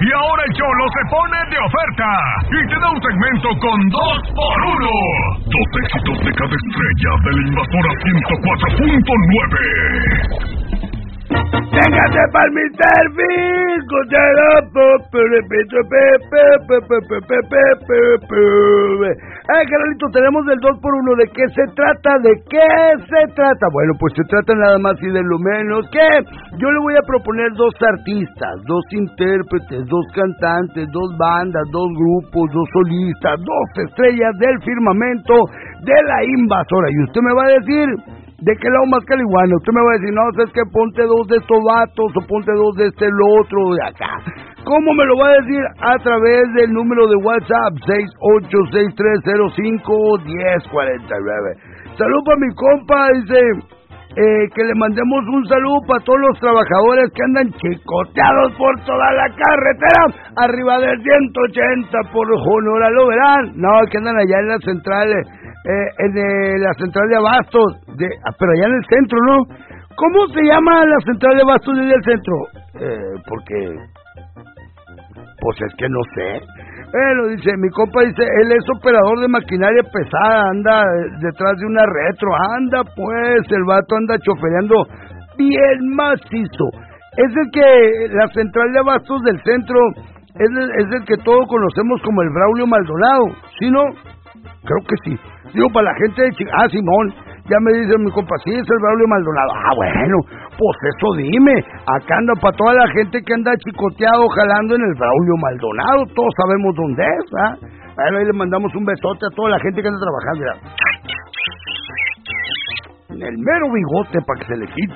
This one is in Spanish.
Y ahora el Cholo se pone de oferta y te da un segmento con 2x1. 2 éxitos de cada estrella de la Invasora 104.9. ¡Véngase pa'l Mr. Fisco! Carnalito, tenemos el 2x1. ¿De qué se trata? ¿De qué se trata? Bueno, pues se trata nada más y de lo menos que yo le voy a proponer 2 artistas, 2 intérpretes, 2 cantantes, 2 bandas, 2 grupos, 2 solistas, 2 estrellas del firmamento de la Invasora. Y usted me va a decir... ¿de qué lado más caliguana? Usted me va a decir, no, es que ponte 2 de estos vatos, o ponte 2 de este, el otro, de acá. ¿Cómo me lo va a decir? A través del número de WhatsApp, 6863051049. Salud para mi compa, dice, que le mandemos un saludo para todos los trabajadores que andan chicoteados por toda la carretera, arriba del 180 por Honora, ¿lo verán? No, que andan allá en las centrales. En la central de abastos, pero allá en el centro, ¿no? ¿Cómo se llama la central de abastos desde el centro? Porque, pues es que no sé. Lo dice, mi compa dice, él es operador de maquinaria pesada, anda detrás de una retro, anda pues, el vato anda chofereando bien macizo. Es el que, la central de abastos del centro, es el que todos conocemos como el Braulio Maldonado, ¿sí no? Creo que sí. Digo, para la gente de Simón, ya me dice mi compa, sí, es el Braulio Maldonado. Bueno, pues eso dime. Acá anda para toda la gente que anda chicoteado, jalando en el Braulio Maldonado. Todos sabemos dónde es, ¿ah? Bueno, ahí le mandamos un besote a toda la gente que anda trabajando. En el mero bigote para que se le quite.